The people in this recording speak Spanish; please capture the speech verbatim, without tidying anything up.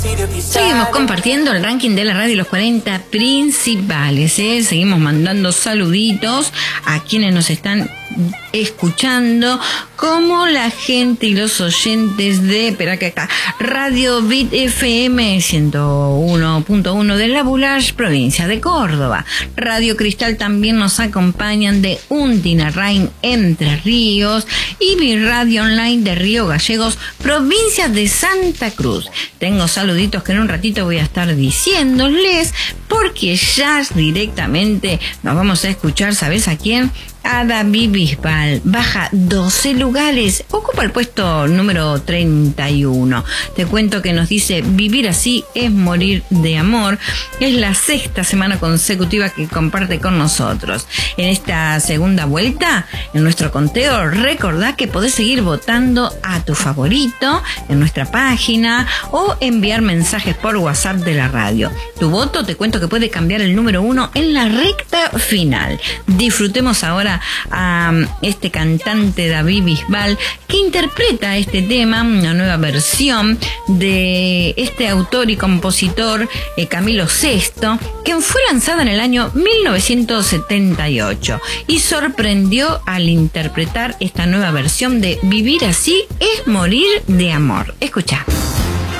Seguimos compartiendo el ranking de la radio, los cuarenta principales, ¿eh? Seguimos mandando saluditos a quienes nos están escuchando, como la gente y los oyentes de, espera que acá, Radio Bit F M ciento uno punto uno de La Boulage, provincia de Córdoba. Radio Cristal también nos acompañan de Undinarrain, Entre Ríos, y mi radio online de Río Gallegos, provincia de Santa Cruz. Tengo saluditos que en un ratito voy a estar diciéndoles, porque ya directamente nos vamos a escuchar, ¿sabes a quién? A David Bisbal. Baja doce lugares, ocupa el puesto número treinta y uno. Te cuento que nos dice: vivir así es morir de amor. Es la sexta semana consecutiva que comparte con nosotros. En esta segunda vuelta, en nuestro conteo, recordá que podés seguir votando a tu favorito en nuestra página o enviar mensajes por WhatsApp de la radio. Tu voto, te cuento que puede cambiar el número uno en la recta final. Disfrutemos ahora a este cantante David Bisbal, que interpreta este tema, una nueva versión de este autor y compositor eh, Camilo Sesto, que fue lanzada en el año mil novecientos setenta y ocho y sorprendió al interpretar esta nueva versión de Vivir así es morir de amor. Escucha.